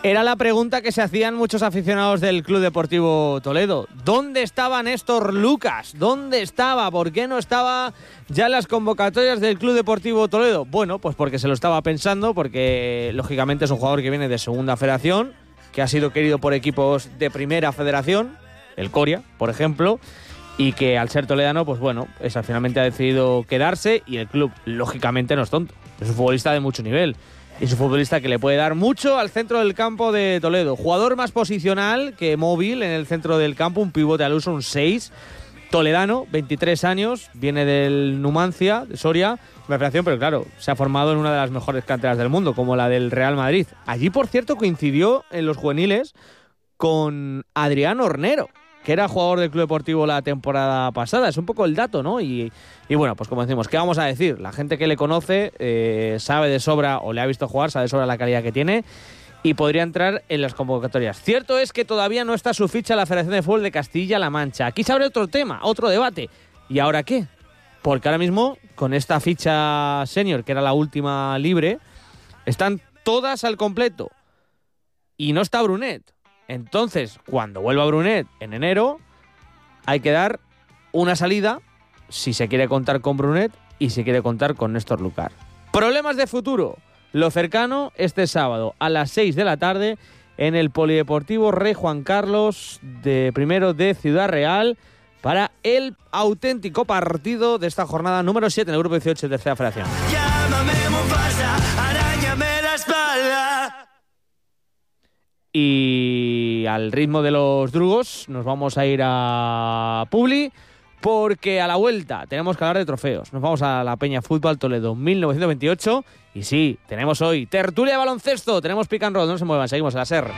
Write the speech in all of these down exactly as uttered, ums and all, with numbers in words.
Era la pregunta que se hacían muchos aficionados del Club Deportivo Toledo. ¿Dónde estaba Néstor Lucas? ¿Dónde estaba? ¿Por qué no estaba ya en las convocatorias del Club Deportivo Toledo? Bueno, pues porque se lo estaba pensando, porque lógicamente es un jugador que viene de Segunda Federación, que ha sido querido por equipos de Primera Federación, el Coria, por ejemplo, y que al ser toledano, pues bueno, esa finalmente ha decidido quedarse, y el club, lógicamente, no es tonto. Es un futbolista de mucho nivel. Es un futbolista que le puede dar mucho al centro del campo de Toledo. Jugador más posicional que móvil en el centro del campo, un pivote al uso, un seis. Toledano, veintitrés años, viene del Numancia, de Soria, una federación, pero claro, se ha formado en una de las mejores canteras del mundo, como la del Real Madrid. Allí, por cierto, coincidió en los juveniles con Adrián Hornero, que era jugador del Club Deportivo la temporada pasada. Es un poco el dato, ¿no? Y, y bueno, pues como decimos, ¿qué vamos a decir? La gente que le conoce eh, sabe de sobra, o le ha visto jugar, sabe de sobra la calidad que tiene, y podría entrar en las convocatorias. Cierto es que todavía no está su ficha en la Federación de Fútbol de Castilla-La Mancha. Aquí se abre otro tema, otro debate. ¿Y ahora qué? Porque ahora mismo, con esta ficha senior, que era la última libre, están todas al completo. Y no está Brunet. Entonces, cuando vuelva Brunet en enero, hay que dar una salida si se quiere contar con Brunet y si quiere contar con Néstor Lucas. Problemas de futuro. Lo cercano este sábado a las seis de la tarde en el Polideportivo Rey Juan Carlos de primero de Ciudad Real para el auténtico partido de esta jornada número siete en el grupo dieciocho de Tercera Federación. Llámame Mufasa, arañame la espalda. Y al ritmo de los drugos nos vamos a ir a Publi, porque a la vuelta tenemos que hablar de trofeos. Nos vamos a la Peña Fútbol Toledo mil novecientos veintiocho y sí, tenemos hoy tertulia de baloncesto, tenemos pick and roll, no se muevan, seguimos en la SER.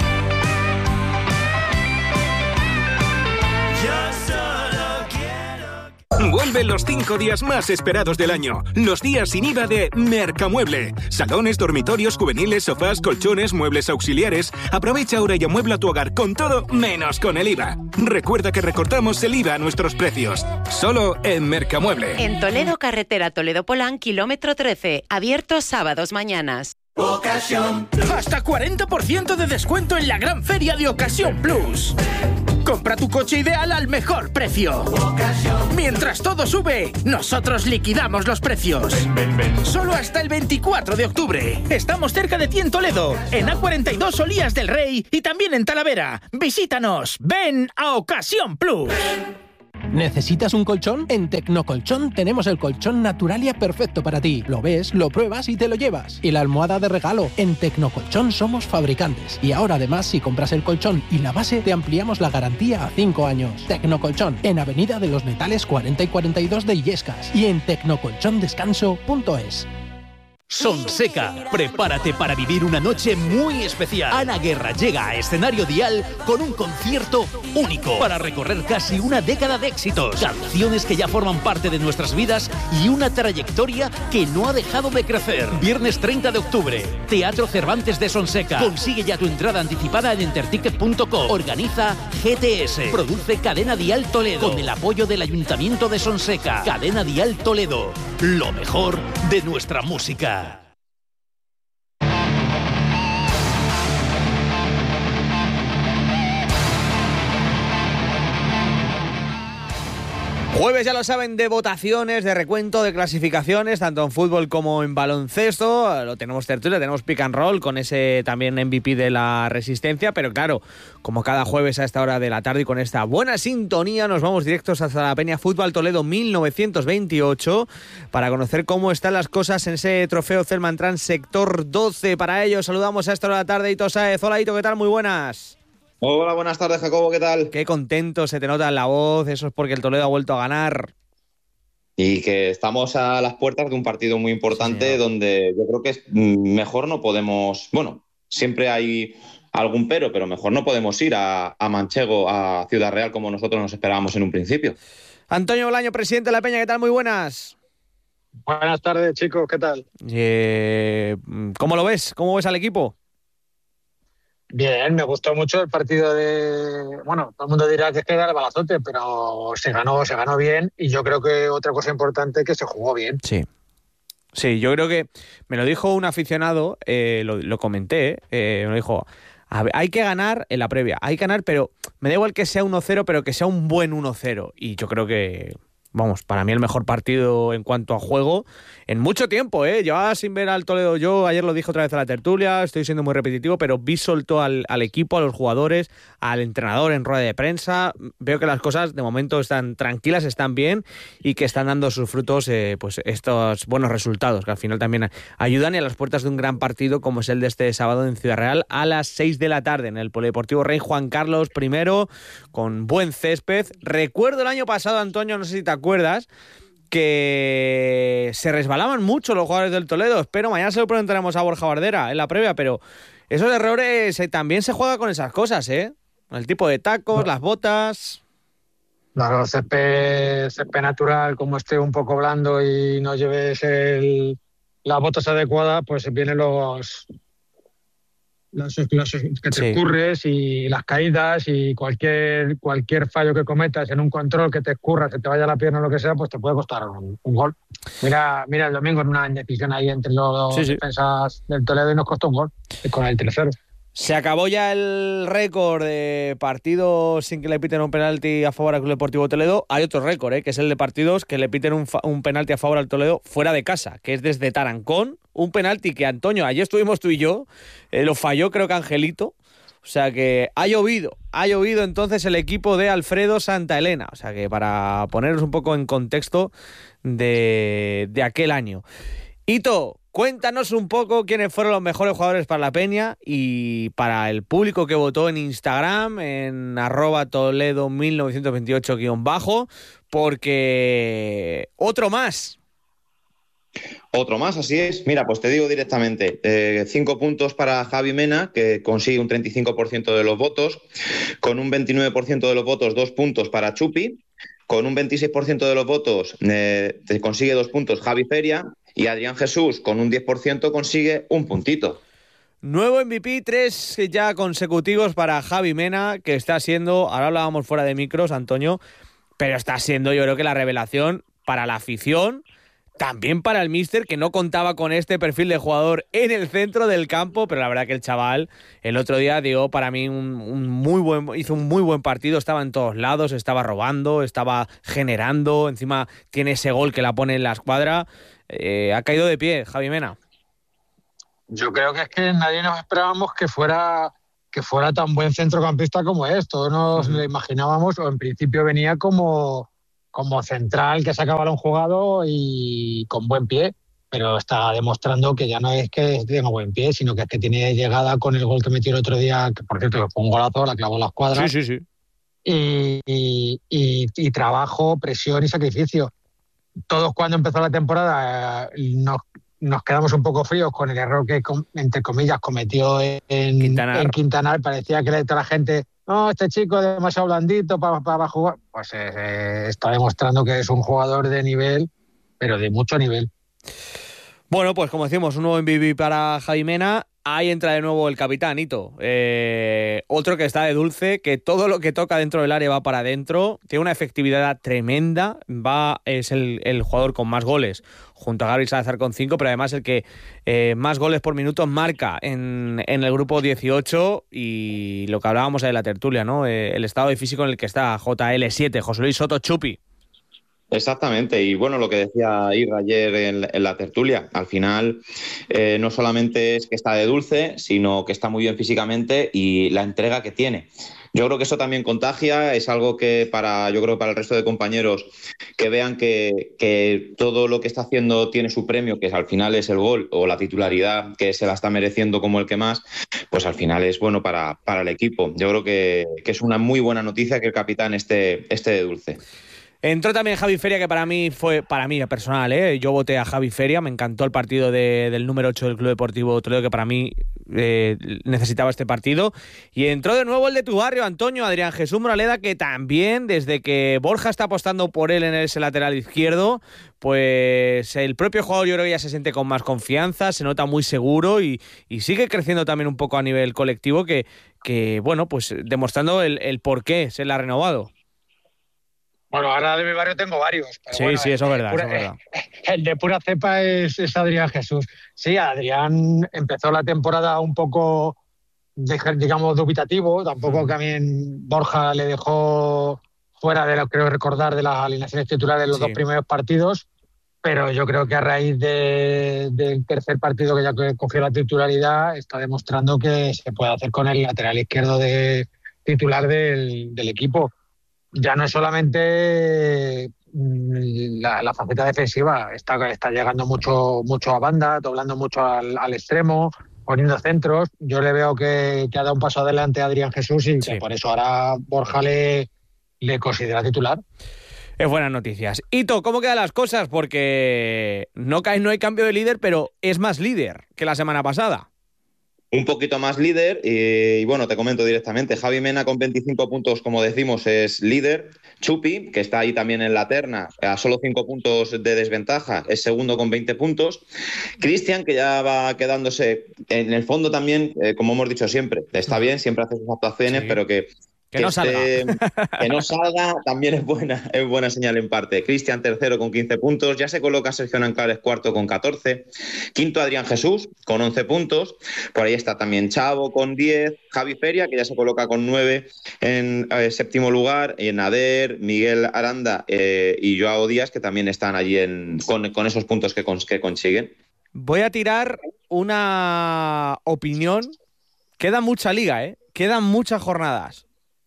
Vuelven los cinco días más esperados del año. Los días sin I V A de Mercamueble. Salones, dormitorios, juveniles, sofás, colchones, muebles auxiliares. Aprovecha ahora y amuebla tu hogar con todo menos con el I V A. Recuerda que recortamos el I V A a nuestros precios. Solo en Mercamueble. En Toledo, carretera Toledo-Polán, kilómetro trece. Abierto sábados, mañanas. Ocasión. Hasta cuarenta por ciento de descuento en la gran feria de Ocasión Plus. Compra tu coche ideal al mejor precio. Ocasión. Mientras todo sube, nosotros liquidamos los precios. Ven, ven, ven. Solo hasta el veinticuatro de octubre. Estamos cerca de ti en Toledo, en A cuarenta y dos Olías del Rey y también en Talavera. Visítanos. Ven a Ocasión Plus. ¿Necesitas un colchón? En Tecnocolchón tenemos el colchón Naturalia perfecto para ti. Lo ves, lo pruebas y te lo llevas. Y la almohada de regalo. En Tecnocolchón somos fabricantes. Y ahora además, si compras el colchón y la base, te ampliamos la garantía a cinco años. Tecnocolchón, en Avenida de los Metales cuarenta y cuarenta y dos de Illescas. Y en tecnocolchondescanso punto es. Sonseca, prepárate para vivir una noche muy especial. Ana Guerra llega a Escenario Dial con un concierto único para recorrer casi una década de éxitos, canciones que ya forman parte de nuestras vidas y una trayectoria que no ha dejado de crecer. Viernes treinta de octubre, Teatro Cervantes de Sonseca. Consigue ya tu entrada anticipada en enterticket punto com. Organiza G T S. Produce Cadena Dial Toledo con el apoyo del Ayuntamiento de Sonseca. Cadena Dial Toledo, lo mejor de nuestra música. Jueves, ya lo saben, de votaciones, de recuento, de clasificaciones, tanto en fútbol como en baloncesto. Lo tenemos tertulia, tenemos pick and roll con ese también M V P de la Resistencia, pero claro, como cada jueves a esta hora de la tarde y con esta buena sintonía, nos vamos directos hasta la Peña Fútbol Toledo mil novecientos veintiocho para conocer cómo están las cosas en ese trofeo Celman Trans sector doce. Para ello saludamos a esta hora de la tarde a Hito Sáez. Hola Hito, ¿qué tal? Muy buenas. Hola, buenas tardes, Jacobo, ¿qué tal? Qué contento se te nota en la voz, eso es porque el Toledo ha vuelto a ganar. Y que estamos a las puertas de un partido muy importante, sí, donde yo creo que es, mejor no podemos... Bueno, siempre hay algún pero, pero mejor no podemos ir a, a Manchego, a Ciudad Real, como nosotros nos esperábamos en un principio. Antonio Bolaño, presidente de la Peña, ¿qué tal? Muy buenas. Buenas tardes, chicos, ¿qué tal? Eh, ¿Cómo lo ves? ¿Cómo ves al equipo? Bien, me gustó mucho el partido de... Bueno, todo el mundo dirá que es que era el balazote, pero se ganó, se ganó bien y yo creo que otra cosa importante es que se jugó bien. Sí. Sí, yo creo que me lo dijo un aficionado, eh, lo, lo comenté, eh, me lo dijo, a ver, hay que ganar en la previa, hay que ganar, pero me da igual que sea uno cero, pero que sea un buen uno cero. Y yo creo que, vamos, para mí el mejor partido en cuanto a juego en mucho tiempo, ¿eh? Llevaba sin ver al Toledo yo, ayer lo dije otra vez a la tertulia, estoy siendo muy repetitivo, pero vi soltó al, al equipo, a los jugadores, al entrenador en rueda de prensa. Veo que las cosas de momento están tranquilas, están bien y que están dando sus frutos eh, pues estos buenos resultados, que al final también ayudan y a las puertas de un gran partido como es el de este sábado en Ciudad Real a las seis de la tarde en el Polideportivo Rey Juan Carlos primero, con buen césped. Recuerdo el año pasado, Antonio, no sé si te acuerdas, que se resbalaban mucho los jugadores del Toledo. Espero, mañana se lo preguntaremos a Borja Bardera en la previa, pero esos errores eh, también se juega con esas cosas, ¿eh? El tipo de tacos, las botas. Claro, césped, césped natural, como esté un poco blando y no lleves el, las botas adecuadas, pues vienen los, los, los que te Sí. escurres y las caídas y cualquier cualquier fallo que cometas en un control que te escurra, que te vaya la pierna o lo que sea, pues te puede costar un, un gol. Mira, mira el domingo en una indecisión ahí entre los Sí, sí. defensas del Toledo y nos costó un gol con el tercero. Se acabó ya el récord de partidos sin que le piten un penalti a favor al Club Deportivo Toledo. Hay otro récord, ¿eh? Que es el de partidos que le piten un, fa- un penalti a favor al Toledo fuera de casa, que es desde Tarancón. Un penalti que, Antonio, ayer estuvimos tú y yo, eh, lo falló creo que Angelito. O sea que ha llovido, ha llovido entonces el equipo de Alfredo Santa Elena. O sea que para ponernos un poco en contexto de, de aquel año. Hito, cuéntanos un poco quiénes fueron los mejores jugadores para la Peña y para el público que votó en Instagram, en arroba Toledo mil novecientos veintiocho guión bajo, porque otro más. Otro más, así es. Mira, pues te digo directamente, eh, cinco puntos para Javi Mena, que consigue un treinta y cinco por ciento de los votos, con un veintinueve por ciento de los votos, dos puntos para Chupi, con un veintiséis por ciento de los votos eh, te consigue dos puntos Javi Feria, y Adrián Jesús, con un diez por ciento, consigue un puntito. Nuevo M V P, tres ya consecutivos para Javi Mena, que está siendo, ahora hablábamos fuera de micros, Antonio, pero está siendo yo creo que la revelación para la afición, también para el míster, que no contaba con este perfil de jugador en el centro del campo, pero la verdad que el chaval el otro día dio para mí un, un muy buen, hizo un muy buen partido, estaba en todos lados, estaba robando, estaba generando, encima tiene ese gol que la pone en la escuadra, eh, ha caído de pie Javi Mena. Yo creo que es que nadie nos esperábamos que fuera que fuera tan buen centrocampista como es. Todos nos lo imaginábamos, o en principio venía como, como central que saca balón jugado y con buen pie, pero está demostrando que ya no es que tenga buen pie, sino que es que tiene llegada con el gol que metió el otro día, que por cierto que fue un golazo, la clavó en las cuadras. Sí, sí, sí. Y, y, y, y trabajo, presión y sacrificio. Todos cuando empezó la temporada eh, nos, nos quedamos un poco fríos con el error que, entre comillas, cometió en Quintanar. En Quintanar. Parecía que toda la gente, no, este chico es demasiado blandito para, para jugar. Pues eh, está demostrando que es un jugador de nivel, pero de mucho nivel. Bueno, pues como decimos, un nuevo M V P para Javi Mena. Ahí entra de nuevo el capitán, Hito. Eh, otro que está de dulce, que todo lo que toca dentro del área va para adentro. Tiene una efectividad tremenda. Va, es el, el jugador con más goles, junto a Gabriel Salazar con cinco, pero además el que eh, más goles por minuto marca en, en el grupo dieciocho. Y lo que hablábamos de la tertulia, ¿no? Eh, el estado de físico en el que está J L siete, José Luis Soto Chupi. Exactamente, y bueno, lo que decía Irra ayer en, en la tertulia, al final eh, no solamente es que está de dulce, sino que está muy bien físicamente y la entrega que tiene. Yo creo que eso también contagia, es algo que para, yo creo que para el resto de compañeros que vean que, que todo lo que está haciendo tiene su premio, que al final es el gol o la titularidad, que se la está mereciendo como el que más, pues al final es bueno para, para el equipo. Yo creo que, que es una muy buena noticia que el capitán esté, esté de dulce. Entró también Javi Feria, que para mí fue, para mí personal, ¿eh? Yo voté a Javi Feria, me encantó el partido de, del número ocho del Club Deportivo Toledo, que para mí eh, necesitaba este partido. Y entró de nuevo el de tu barrio, Antonio, Adrián Jesús Moraleda, que también, desde que Borja está apostando por él en ese lateral izquierdo, pues el propio jugador yo creo que ya se siente con más confianza, se nota muy seguro y, y sigue creciendo también un poco a nivel colectivo, que, que bueno, pues demostrando el, el por qué se le ha renovado. Bueno, ahora de mi barrio tengo varios. Pero sí, bueno, sí, eso es verdad, pura, eso es verdad. El de pura cepa es, es Adrián Jesús. Sí, Adrián empezó la temporada un poco, digamos, dubitativo. Tampoco que a mí Borja le dejó fuera de lo que creo recordar de las alineaciones titulares en los sí. dos primeros partidos. Pero yo creo que a raíz de, del tercer partido que ya cogió la titularidad, está demostrando que se puede hacer con el lateral izquierdo de titular del, del equipo. Ya no es solamente la, la faceta defensiva, está, está llegando mucho, mucho a banda, doblando mucho al, al extremo, poniendo centros. Yo le veo que, que ha dado un paso adelante a Adrián Jesús y sí. que por eso ahora Borja le, le considera titular. Es buenas noticias. Hito, ¿cómo quedan las cosas? Porque no, no hay cambio de líder, pero es más líder que la semana pasada. Un poquito más líder y, y bueno, te comento directamente. Javi Mena con veinticinco puntos, como decimos, es líder. Chupi, que está ahí también en la terna, a solo cinco puntos de desventaja, es segundo con veinte puntos. Cristian, que ya va quedándose en el fondo también, eh, como hemos dicho siempre, está bien, siempre hace sus actuaciones, sí. pero que... Que, que no esté, salga. Que no salga también es buena, es buena señal en parte. Cristian tercero con quince puntos, ya se coloca Sergio Nanclares cuarto con catorce, quinto Adrián Jesús con once puntos, por ahí está también Chavo con diez, Javi Feria que ya se coloca con nueve en eh, séptimo lugar, y Nader, Miguel Aranda eh, y Joao Díaz que también están allí en, con, con esos puntos que, cons, que consiguen. Voy a tirar una opinión. Queda mucha liga, ¿eh? Quedan muchas jornadas.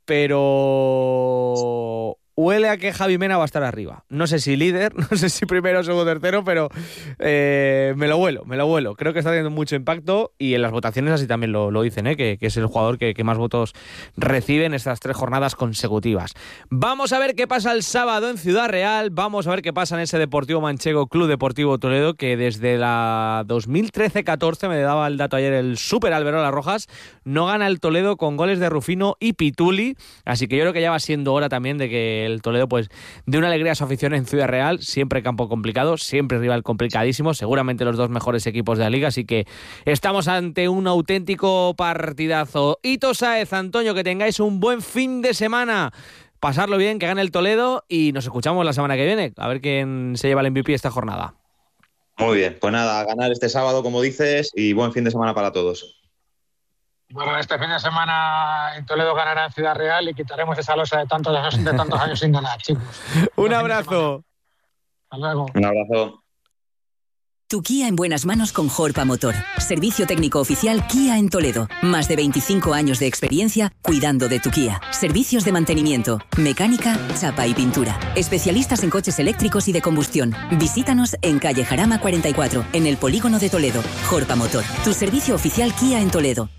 Pero huele a que Javi Mena va a estar arriba. No sé si líder, no sé si primero, segundo, tercero, pero eh, me lo vuelo, me lo vuelo. Creo que está teniendo mucho impacto y en las votaciones así también lo, lo dicen, ¿eh? que, que es el jugador que, que más votos recibe en estas tres jornadas consecutivas. Vamos a ver qué pasa el sábado en Ciudad Real, vamos a ver qué pasa en ese Deportivo Manchego Club Deportivo Toledo, que desde la dos mil trece catorce, me daba el dato ayer el Super Alberola Rojas, no gana el Toledo con goles de Rufino y Pituli, así que yo creo que ya va siendo hora también de que el Toledo pues de una alegría a su afición en Ciudad Real, siempre campo complicado, siempre rival complicadísimo, seguramente los dos mejores equipos de la liga, así que estamos ante un auténtico partidazo. Hito Sáez, Antonio, que tengáis un buen fin de semana, pasarlo bien, que gane el Toledo y nos escuchamos la semana que viene, a ver quién se lleva el M V P esta jornada. Muy bien, pues nada, a ganar este sábado como dices y buen fin de semana para todos. Bueno, este fin de semana en Toledo ganará en Ciudad Real y quitaremos esa losa de tantos años, de tantos años sin ganar, chicos. Un abrazo. Hasta luego. Un abrazo. Tu Kia en buenas manos con Jorpa Motor. Servicio técnico oficial Kia en Toledo. Más de veinticinco años de experiencia cuidando de tu Kia. Servicios de mantenimiento, mecánica, chapa y pintura. Especialistas en coches eléctricos y de combustión. Visítanos en calle Jarama cuarenta y cuatro, en el polígono de Toledo. Jorpa Motor, tu servicio oficial Kia en Toledo.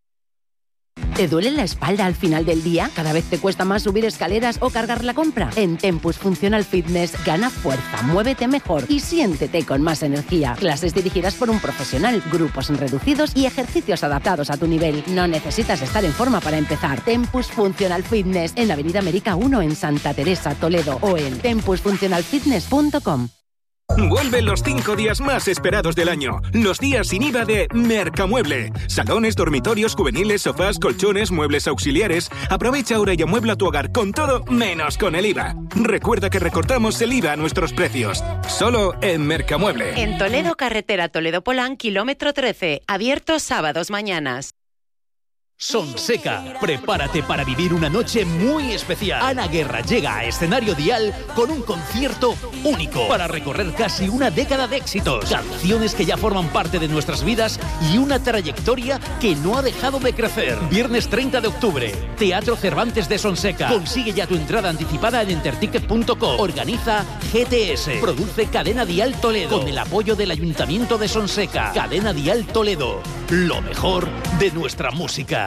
¿Te duele la espalda al final del día? ¿Cada vez te cuesta más subir escaleras o cargar la compra? En Tempus Functional Fitness gana fuerza, muévete mejor y siéntete con más energía. Clases dirigidas por un profesional, grupos reducidos y ejercicios adaptados a tu nivel. No necesitas estar en forma para empezar. Tempus Functional Fitness en Avenida América uno en Santa Teresa, Toledo o en tempus funcional fitness punto com. Vuelven los cinco días más esperados del año. Los días sin I V A de Mercamueble. Salones, dormitorios, juveniles, sofás, colchones, muebles auxiliares. Aprovecha ahora y amuebla tu hogar con todo menos con el I V A. Recuerda que recortamos el I V A a nuestros precios. Solo en Mercamueble. En Toledo, carretera Toledo-Polán, kilómetro trece. Abierto sábados mañanas. Sonseca, prepárate para vivir una noche muy especial. Ana Guerra llega a Escenario Dial con un concierto único para recorrer casi una década de éxitos, canciones que ya forman parte de nuestras vidas y una trayectoria que no ha dejado de crecer. Viernes treinta de octubre, Teatro Cervantes de Sonseca. Consigue ya tu entrada anticipada en enterticket punto com. Organiza G T S. Produce Cadena Dial Toledo con el apoyo del Ayuntamiento de Sonseca. Cadena Dial Toledo, lo mejor de nuestra música.